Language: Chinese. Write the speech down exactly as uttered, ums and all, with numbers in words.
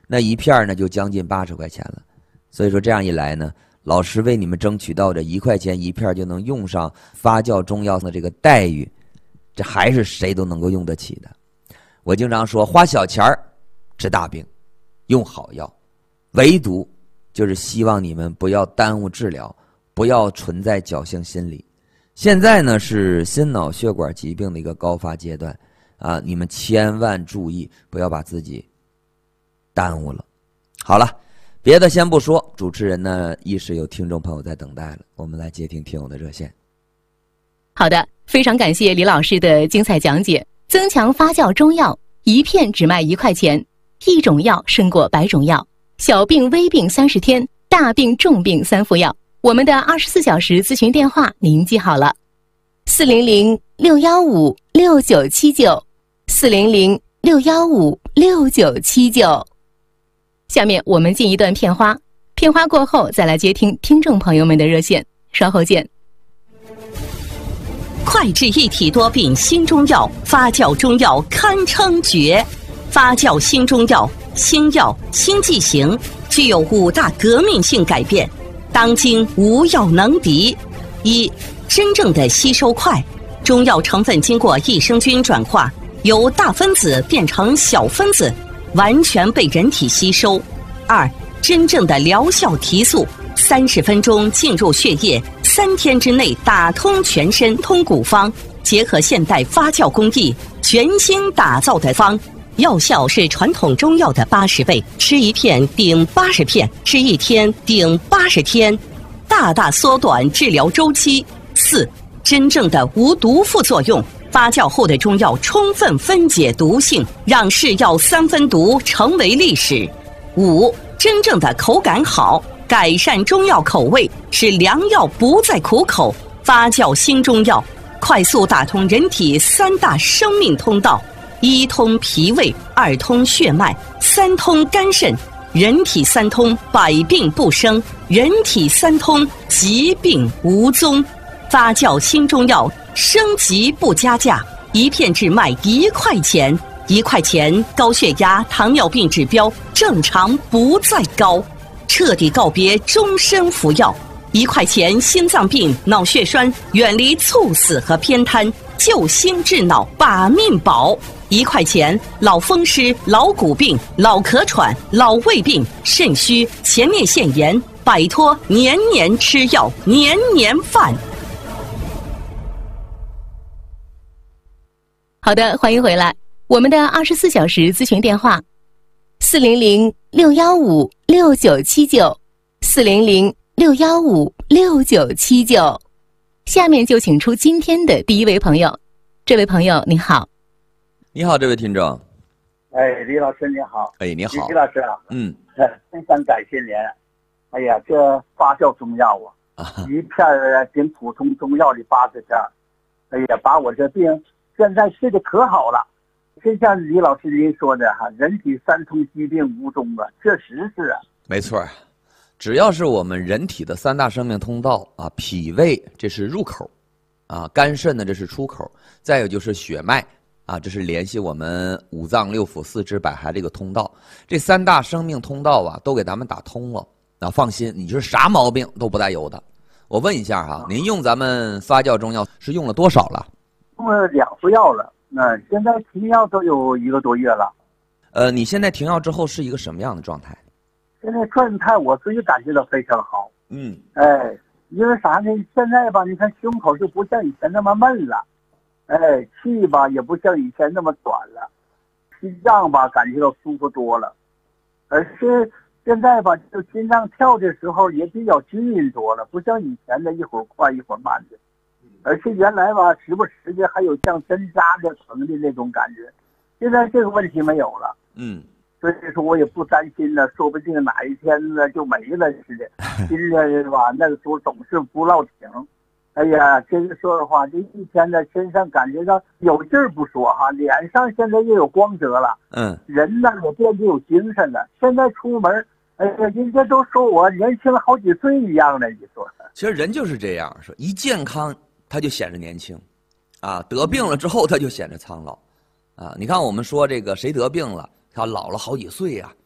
那一片呢就将近八十块钱了。所以说这样一来呢，老师为你们争取到这一块钱一片就能用上发酵中药的这个待遇，这还是谁都能够用得起的。我经常说，花小钱儿治大病，用好药，唯独就是希望你们不要耽误治疗，不要存在侥幸心理。现在呢是心脑血管疾病的一个高发阶段啊，你们千万注意，不要把自己耽误了。好了，别的先不说，主持人呢亦是有听众朋友在等待了，我们来接听听友的热线。 好的，非常感谢李老师的精彩讲解。增强发酵中药，一片只卖一块钱，一种药胜过百种药。小病微病三十天，大病重病三副药。我们的二十四小时咨询电话您记好了：四零零六幺五六九七九，四零零六幺五六九七九。下面我们进一段片花，片花过后再来接听听众朋友们的热线，稍后见。 快治一体多病新中药，发酵中药堪称绝。发酵新中药，新药新剂型，具有五大革命性改变，当今无药能敌。一、真正的吸收快，中药成分经过益生菌转化，由大分子变成小分子，完全被人体吸收。二、真正的疗效提速，三十分钟进入血液，三天之内打通全身，通古方，结合现代发酵工艺，全新打造的方，药效是传统中药的八十倍，吃一片顶八十片，吃一天顶八十天，大大缩短治疗周期。四、真正的无毒副作用，发酵后的中药充分分解毒性，让是药三分毒成为历史。五、真正的口感好，改善中药口味，使良药不再苦口。发酵新中药，快速打通人体三大生命通道：一通脾胃，二通血脉，三通肝肾。人体三通，百病不生；人体三通，疾病无踪。发酵新中药，升级不加价，一片只卖一块钱。一块钱，高血压、糖尿病指标正常不再高，彻底告别终身服药。一块钱，心脏病、脑血栓远离猝死和偏瘫，救心治脑把命保。一块钱，老风湿、老骨病、老咳喘、老胃病、肾虚、前列腺炎，摆脱年年吃药、年年犯。 好的，欢迎回来。我们的二十四小时咨询电话：四零零六幺五六九七九，四零零六幺五六九七九。下面就请出今天的第一位朋友。这位朋友你好。 你好，这位听众。 哎，李老师你好。 哎，你好， 李老师啊。 嗯， 非常感谢您。哎呀，这发酵中药啊，啊一片顶普通中药的八十片，哎呀，把我这病现在治的可好了。就像李老师您说的哈，人体三通，疾病无踪啊，确实是啊。 没错，只要是我们人体的三大生命通道啊，脾胃这是入口，啊，肝肾呢这是出口，再有就是血脉啊，这是联系我们五脏六腑、四肢百骸这个通道。这三大生命通道啊，都给咱们打通了。啊，放心，你是啥毛病都不带有的。我问一下哈，您用咱们发酵中药是用了多少了？ 用了两副药了。那现在停药都有一个多月了。 呃，你现在停药之后是一个什么样的状态？ 现在状态我自己感觉到非常好。 嗯， 哎，因为啥呢？现在吧，你看胸口就不像以前那么闷了，哎，气吧也不像以前那么短了，心脏吧感觉到舒服多了，而且现在吧，就心脏跳的时候也比较均匀多了，不像以前的一会儿快一会儿慢的。而且原来吧，时不时的还有像针扎的疼的那种感觉，现在这个问题没有了。 嗯， 所以说我也不担心了，说不定哪一天呢就没了似的。今天吧，那个时候总是不落停。哎呀，这个说的话，这一天呢，身上感觉到有劲儿不说哈，脸上现在又有光泽了。 嗯，人呢也变得有精神了。现在出门，哎呀，人家都说我年轻了好几岁一样的，你说。 其实人就是这样，说一健康。他就显着年轻，啊，得病了之后他就显着苍老，啊，你看我们说这个谁得病了，他老了好几岁啊，